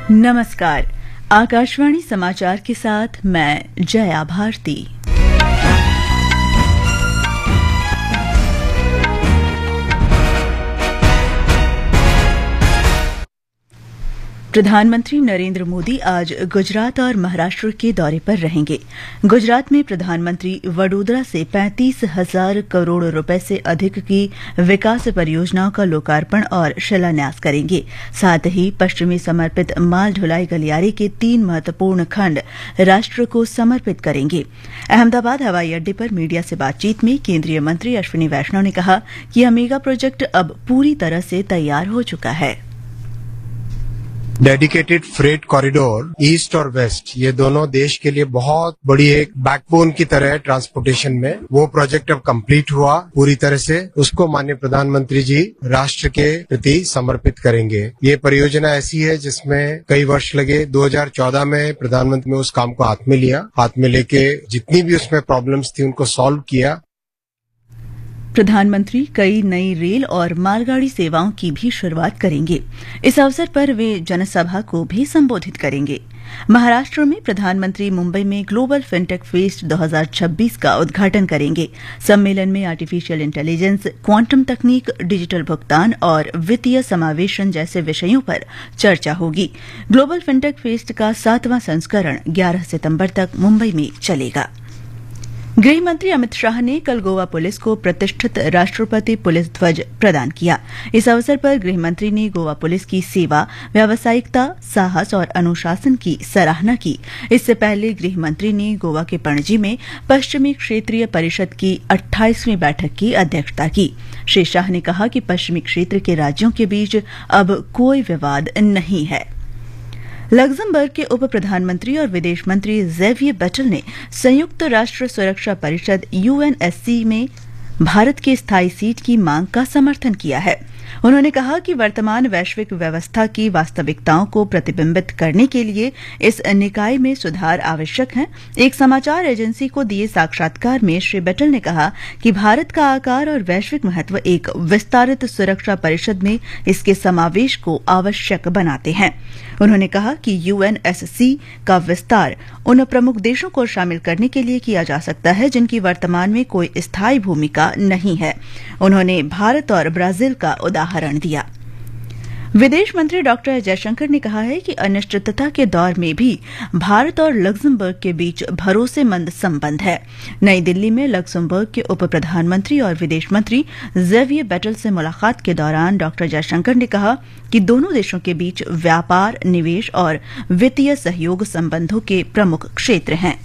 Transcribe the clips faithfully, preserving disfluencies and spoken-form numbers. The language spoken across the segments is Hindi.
नमस्कार। आकाशवाणी समाचार के साथ मैं जया भारती। प्रधानमंत्री नरेंद्र मोदी आज गुजरात और महाराष्ट्र के दौरे पर रहेंगे। गुजरात में प्रधानमंत्री वडोदरा से पैंतीस हजार करोड़ रुपए से अधिक की विकास परियोजनाओं का लोकार्पण और शिलान्यास करेंगे। साथ ही पश्चिमी समर्पित माल ढुलाई गलियारे के तीन महत्वपूर्ण खंड राष्ट्र को समर्पित करेंगे। अहमदाबाद हवाई अड्डे पर मीडिया से बातचीत में केंद्रीय मंत्री अश्विनी वैष्णव ने कहा कि यह मेगा प्रोजेक्ट अब पूरी तरह से तैयार हो चुका है। डेडिकेटेड फ्रेट कॉरिडोर ईस्ट और वेस्ट, ये दोनों देश के लिए बहुत बड़ी एक बैकबोन की तरह है ट्रांसपोर्टेशन में। वो प्रोजेक्ट अब कंप्लीट हुआ पूरी तरह से, उसको माननीय प्रधानमंत्री जी राष्ट्र के प्रति समर्पित करेंगे। ये परियोजना ऐसी है जिसमें कई वर्ष लगे। दो हज़ार चौदह में प्रधानमंत्री ने उस काम को हाथ में लिया, हाथ में लेके जितनी भी उसमें प्रॉब्लम्स थी उनको सॉल्व किया। प्रधानमंत्री कई नई रेल और मालगाड़ी सेवाओं की भी शुरुआत करेंगे। इस अवसर पर वे जनसभा को भी संबोधित करेंगे। महाराष्ट्र में प्रधानमंत्री मुंबई में ग्लोबल फिनटेक फेस्ट दो हज़ार छब्बीस का उद्घाटन करेंगे। सम्मेलन में आर्टिफिशियल इंटेलिजेंस, क्वांटम तकनीक, डिजिटल भुगतान और वित्तीय समावेशन जैसे विषयों पर चर्चा होगी। ग्लोबल फिनटेक फेस्ट का सातवां संस्करण ग्यारह सितंबर तक मुंबई में चलेगा। गृह मंत्री अमित शाह ने कल गोवा पुलिस को प्रतिष्ठित राष्ट्रपति पुलिस ध्वज प्रदान किया। इस अवसर पर गृह मंत्री ने गोवा पुलिस की सेवा, व्यावसायिकता, साहस और अनुशासन की सराहना की। इससे पहले गृह मंत्री ने गोवा के पणजी में पश्चिमी क्षेत्रीय परिषद की अट्ठाईसवीं बैठक की अध्यक्षता की। श्री शाह ने कहा कि पश्चिमी क्षेत्र के राज्यों के बीच अब कोई विवाद नहीं है। लग्जमबर्ग के उप प्रधानमंत्री और विदेश मंत्री ज़ेवियर बेटल ने संयुक्त राष्ट्र सुरक्षा परिषद यूएनएससी में भारत की स्थायी सीट की मांग का समर्थन किया है। उन्होंने कहा कि वर्तमान वैश्विक व्यवस्था की वास्तविकताओं को प्रतिबिंबित करने के लिए इस निकाय में सुधार आवश्यक है। एक समाचार एजेंसी को दिए साक्षात्कार में श्री बेटल ने कहा कि भारत का आकार और वैश्विक महत्व एक विस्तारित सुरक्षा परिषद में इसके समावेश को आवश्यक बनाते हैं। उन्होंने कहा कि यूएनएससी का विस्तार उन प्रमुख देशों को शामिल करने के लिए किया जा सकता है जिनकी वर्तमान में कोई स्थायी भूमिका नहीं है। उन्होंने भारत और ब्राजील का उदाहरण दिया। विदेश मंत्री डॉक्टर जयशंकर ने कहा है कि अनिश्चितता के दौर में भी भारत और लग्जमबर्ग के बीच भरोसेमंद संबंध है। नई दिल्ली में लग्जमबर्ग के उप प्रधानमंत्री और विदेश मंत्री ज़ेवियर बेटल से मुलाकात के दौरान डॉक्टर जयशंकर ने कहा कि दोनों देशों के बीच व्यापार, निवेश और वित्तीय सहयोग संबंधों के प्रमुख क्षेत्र हैं।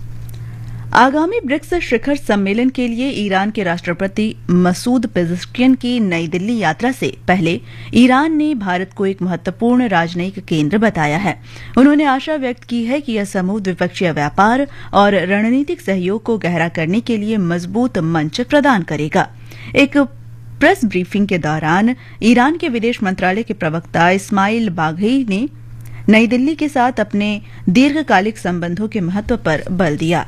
आगामी ब्रिक्स शिखर सम्मेलन के लिए ईरान के राष्ट्रपति मसूद पेज़ेश्कियान की नई दिल्ली यात्रा से पहले ईरान ने भारत को एक महत्वपूर्ण राजनयिक केंद्र बताया है। उन्होंने आशा व्यक्त की है कि यह समूह द्विपक्षीय व्यापार और रणनीतिक सहयोग को गहरा करने के लिए मजबूत मंच प्रदान करेगा। एक प्रेस ब्रीफिंग के दौरान ईरान के विदेश मंत्रालय के प्रवक्ता इस्माइल बाघई ने नई दिल्ली के साथ अपने दीर्घकालिक संबंधों के महत्व पर बल दिया।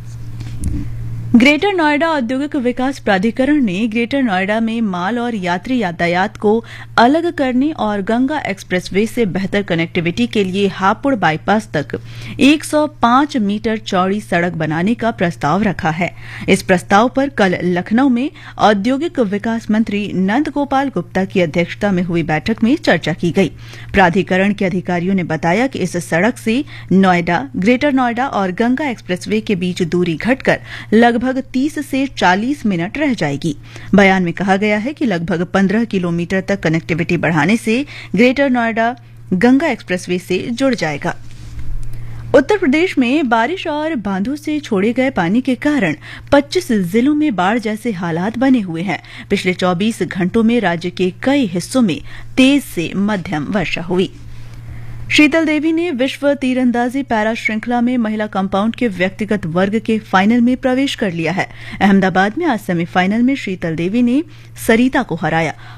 ग्रेटर नोएडा औद्योगिक विकास प्राधिकरण ने ग्रेटर नोएडा में माल और यात्री यातायात को अलग करने और गंगा एक्सप्रेसवे से बेहतर कनेक्टिविटी के लिए हापुड़ बाईपास तक एक सौ पाँच मीटर चौड़ी सड़क बनाने का प्रस्ताव रखा है। इस प्रस्ताव पर कल लखनऊ में औद्योगिक विकास मंत्री नंद गोपाल गुप्ता की अध्यक्षता में हुई बैठक में चर्चा की गई। प्राधिकरण के अधिकारियों ने बताया कि इस सड़क से नोएडा, ग्रेटर नोएडा और गंगा एक्सप्रेसवे के बीच दूरी घटकर लगभग लगभग तीस से चालीस मिनट रह जाएगी। बयान में कहा गया है कि लगभग पंद्रह किलोमीटर तक कनेक्टिविटी बढ़ाने से ग्रेटर नोएडा गंगा एक्सप्रेसवे से जुड़ जाएगा। उत्तर प्रदेश में बारिश और बांधों से छोड़े गए पानी के कारण पच्चीस जिलों में बाढ़ जैसे हालात बने हुए हैं। पिछले चौबीस घंटों में राज्य के कई हिस्सों में तेज से मध्यम वर्षा हुई। शीतल देवी ने विश्व तीरंदाजी पैरा श्रृंखला में महिला कंपाउंड के व्यक्तिगत वर्ग के फाइनल में प्रवेश कर लिया है। अहमदाबाद में आज सेमीफाइनल में शीतल देवी ने सरिता को हराया।